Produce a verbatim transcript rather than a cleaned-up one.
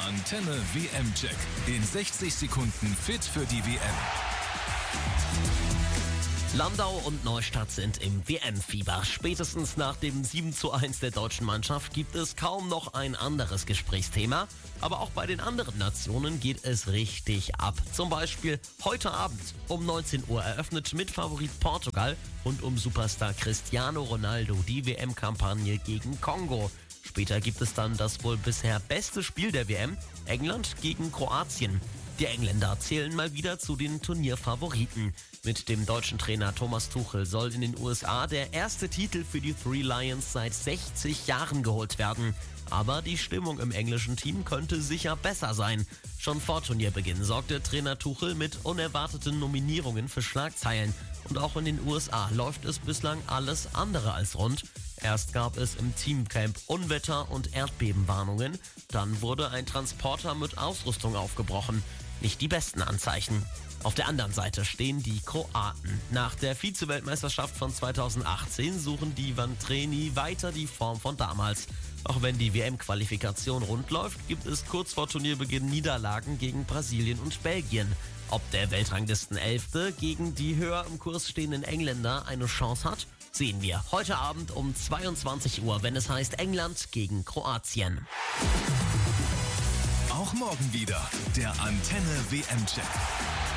Antenne W M-Check. In sechzig Sekunden fit für die W M. Landau und Neustadt sind im W M-Fieber. Spätestens nach dem sieben zu eins der deutschen Mannschaft gibt es kaum noch ein anderes Gesprächsthema. Aber auch bei den anderen Nationen geht es richtig ab. Zum Beispiel heute Abend um neunzehn Uhr eröffnet Mitfavorit Portugal rund um Superstar Cristiano Ronaldo die W M-Kampagne gegen Kongo. Später gibt es dann das wohl bisher beste Spiel der W M, England gegen Kroatien. Die Engländer zählen mal wieder zu den Turnierfavoriten. Mit dem deutschen Trainer Thomas Tuchel soll in den U S A der erste Titel für die Three Lions seit sechzig Jahren geholt werden. Aber die Stimmung im englischen Team könnte sicher besser sein. Schon vor Turnierbeginn sorgte Trainer Tuchel mit unerwarteten Nominierungen für Schlagzeilen. Und auch in den U S A läuft es bislang alles andere als rund. Erst gab es im Teamcamp Unwetter- und Erdbebenwarnungen. Dann wurde ein Transporter mit Ausrüstung aufgebrochen. Nicht die besten Anzeichen. Auf der anderen Seite stehen die Kroaten. Nach der Vize-Weltmeisterschaft von zweitausendachtzehn suchen die Vantreni weiter die Form von damals. Auch wenn die W M-Qualifikation rund läuft, gibt es kurz vor Turnierbeginn Niederlagen gegen Brasilien und Belgien. Ob der Weltranglistenelfte gegen die höher im Kurs stehenden Engländer eine Chance hat, sehen wir heute Abend um zweiundzwanzig Uhr, wenn es heißt England gegen Kroatien. Auch morgen wieder der Antenne W M-Check.